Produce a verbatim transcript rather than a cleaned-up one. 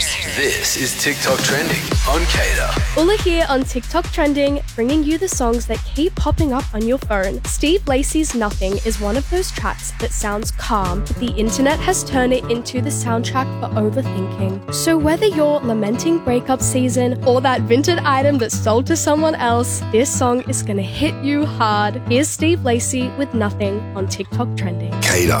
This is TikTok Trending on Cater. Ulla here on TikTok Trending, bringing you the songs that keep popping up on your phone. Steve Lacy's Nothing is one of those tracks that sounds calm, but the internet has turned it into the soundtrack for overthinking. So whether you're lamenting breakup season or that vintage item that's sold to someone else, this song is gonna hit you hard. Here's Steve Lacy with Nothing on TikTok Trending. Cater.